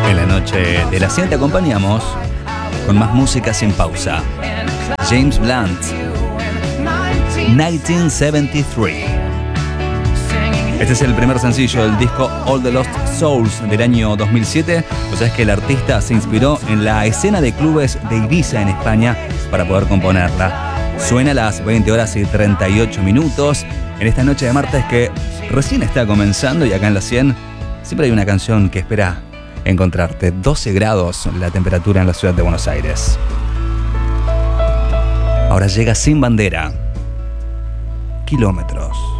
En la noche de la 100 te acompañamos con más música sin pausa. James Blunt, 1973. Este es el primer sencillo del disco All the Lost Souls del año 2007. O sea, es que el artista se inspiró en la escena de clubes de Ibiza en España para poder componerla. Suena a las 20 horas y 38 minutos en esta noche de martes que recién está comenzando, y acá en la 100 siempre hay una canción que espera encontrarte. 12 grados la temperatura en la ciudad de Buenos Aires. Ahora llega Sin Bandera. Kilómetros.